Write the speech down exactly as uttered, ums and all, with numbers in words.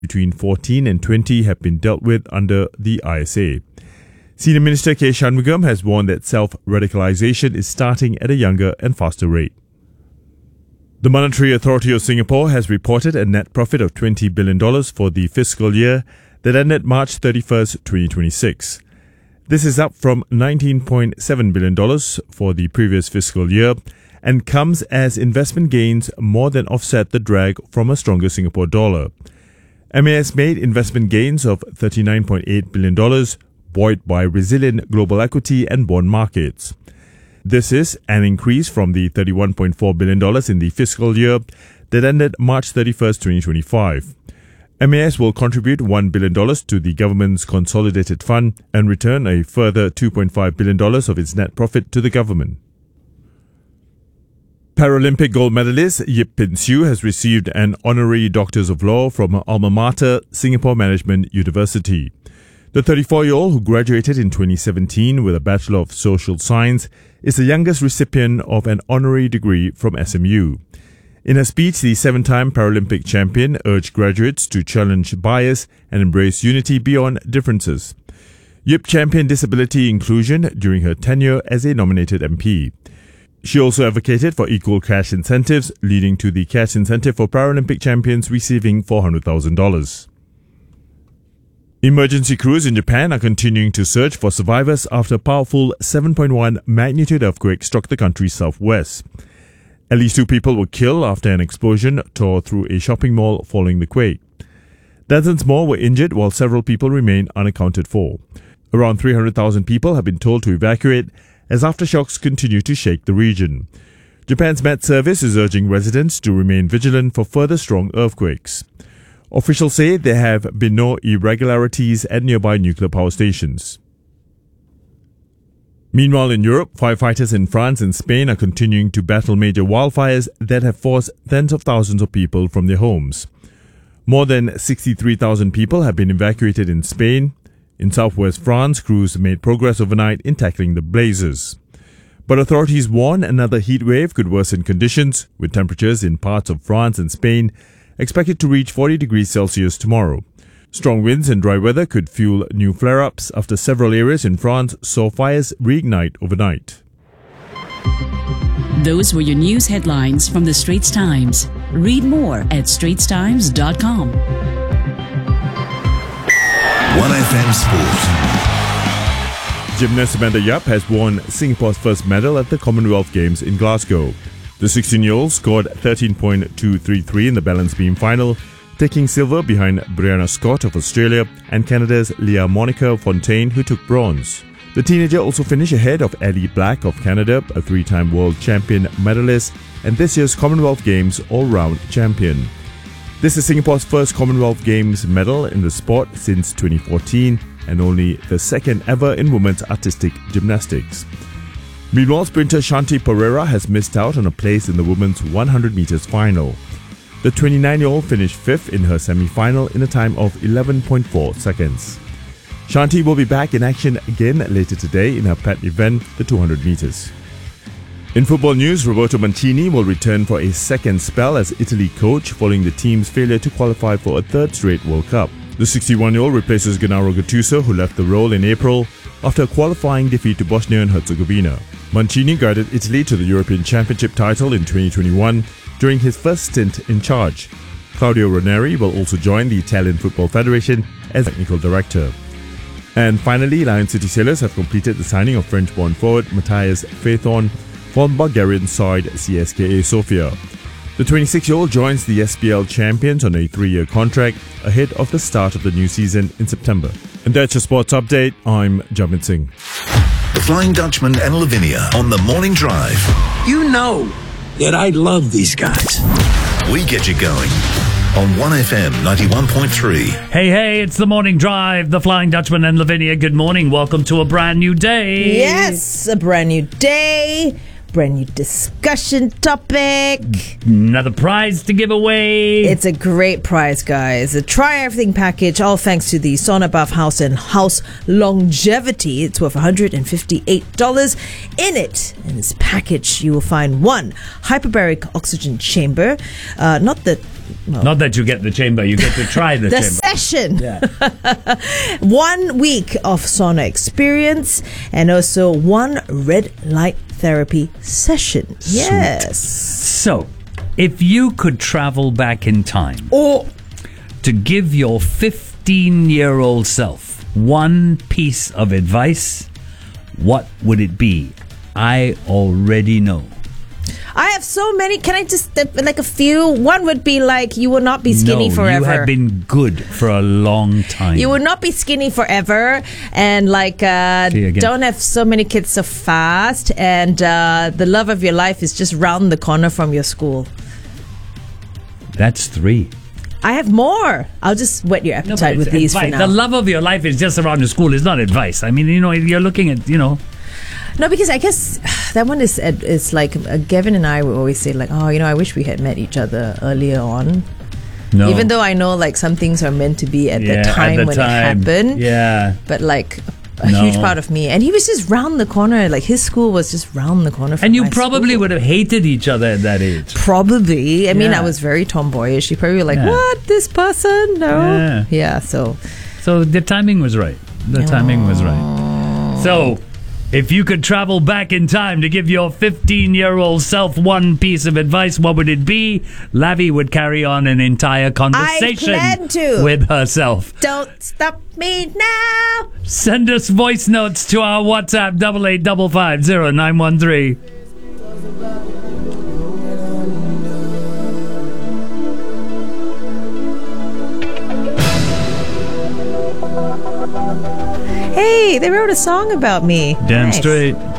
between fourteen and twenty have been dealt with under the I S A. Senior Minister K. Shanmugam has warned that self-radicalisation is starting at a younger and faster rate. The Monetary Authority of Singapore has reported a net profit of twenty billion dollars for the fiscal year that ended March thirty-first, twenty twenty-six. This is up from nineteen point seven billion dollars for the previous fiscal year and comes as investment gains more than offset the drag from a stronger Singapore dollar. M A S made investment gains of thirty-nine point eight billion dollars, buoyed by resilient global equity and bond markets. This is an increase from the thirty-one point four billion dollars in the fiscal year that ended March thirty-first, twenty twenty-five. M A S will contribute one billion dollars to the government's consolidated fund and return a further two point five billion dollars of its net profit to the government. Paralympic gold medalist Yip Pin Siew has received an honorary Doctors of Law from her alma mater, Singapore Management University. The thirty-four-year-old, who graduated in twenty seventeen with a Bachelor of Social Science, is the youngest recipient of an honorary degree from S M U. In her speech, the seven-time Paralympic champion urged graduates to challenge bias and embrace unity beyond differences. Yip championed disability inclusion during her tenure as a nominated M P. She also advocated for equal cash incentives, leading to the cash incentive for Paralympic champions receiving four hundred thousand dollars. Emergency crews in Japan are continuing to search for survivors after a powerful seven point one magnitude earthquake struck the country's southwest. At least two people were killed after an explosion tore through a shopping mall following the quake. Dozens more were injured while several people remain unaccounted for. Around three hundred thousand people have been told to evacuate as aftershocks continue to shake the region. Japan's Met Service is urging residents to remain vigilant for further strong earthquakes. Officials say there have been no irregularities at nearby nuclear power stations. Meanwhile, in Europe, firefighters in France and Spain are continuing to battle major wildfires that have forced tens of thousands of people from their homes. More than sixty-three thousand people have been evacuated in Spain. In southwest France, crews made progress overnight in tackling the blazes. But authorities warn another heat wave could worsen conditions, with temperatures in parts of France and Spain expected to reach forty degrees Celsius tomorrow. Strong winds and dry weather could fuel new flare-ups after several areas in France saw fires reignite overnight. Those were your news headlines from the Straits Times. Read more at straits times dot com. one F M Sport. Gymnast Amanda Yap has won Singapore's first medal at the Commonwealth Games in Glasgow. The sixteen-year-old scored thirteen point two three three in the balance beam final, taking silver behind Brianna Scott of Australia and Canada's Leah Monica Fontaine, who took bronze. The teenager also finished ahead of Ellie Black of Canada, a three-time world champion medalist and this year's Commonwealth Games all-round champion. This is Singapore's first Commonwealth Games medal in the sport since twenty fourteen and only the second ever in women's artistic gymnastics. Meanwhile, sprinter Shanti Pereira has missed out on a place in the women's one hundred meters final. The twenty-nine-year-old finished fifth in her semi-final in a time of eleven point four seconds. Shanti will be back in action again later today in her pet event, the two hundred meters. In football news, Roberto Mancini will return for a second spell as Italy coach following the team's failure to qualify for a third straight World Cup. The sixty-one-year-old replaces Gennaro Gattuso, who left the role in April after a qualifying defeat to Bosnia and Herzegovina. Mancini guided Italy to the European Championship title in twenty twenty-one during his first stint in charge. Claudio Ranieri will also join the Italian Football Federation as technical director. And finally, Lion City Sailors have completed the signing of French-born forward Matthias Faithorn from Bulgarian side C S K A Sofia. The twenty-six-year-old joins the S P L champions on a three-year contract ahead of the start of the new season in September. And that's your sports update. I'm Jamit Singh. The Flying Dutchman and Lavinia on the Morning Drive. You know that I love these guys. We get you going on one F M ninety-one point three. Hey, hey, it's the Morning Drive, the Flying Dutchman and Lavinia. Good morning. Welcome to a brand new day. Yes, a brand new day. brand new discussion topic. Another prize to give away. It's a great prize, guys. A Try Everything package, all thanks to the Sauna Bath House and House Longevity. It's worth one hundred fifty-eight dollars. In it, in this package, you will find one hyperbaric oxygen chamber. Uh, not the... Well, Not that you get the chamber, you get to try the, the chamber. session. Yeah. One week of sauna experience and also one red light therapy session. Yes. So, if you could travel back in time Or to give your fifteen-year-old self one piece of advice, what would it be? I already know. I have so many. Can I just, uh, like a few? One would be like, you will not be skinny no, forever. you have been good for a long time. You will not be skinny forever, and like uh, See you again. don't have so many kids so fast, and uh, the love of your life is just round the corner from your school. That's three. I have more. I'll just whet your No, but appetite it's with these for advice. now. The love of your life is just around the school. It's not advice. I mean, you know, you're looking at, you know. No, because I guess that one is is like uh, Gavin and I will always say like, oh, you know, I wish we had met each other earlier on. No. Even though I know like some things are meant to be at Yeah, the time at the when time. it happened. Yeah. But like a No. huge part of me, and he was just round the corner. Like his school was just round the corner from And you my probably school. would have hated each other at that age. Probably. I mean, Yeah. I was very tomboyish. He probably like, Yeah. what? This person? No. Yeah. Yeah. So So the timing was right. The timing was right. So, if you could travel back in time to give your fifteen-year-old self one piece of advice, what would it be? Lavi would carry on an entire conversation plan to. with herself. don't stop me now. Send us voice notes to our WhatsApp double eight double five zero nine one three. Hey, they wrote a song about me. Damn Nice. straight.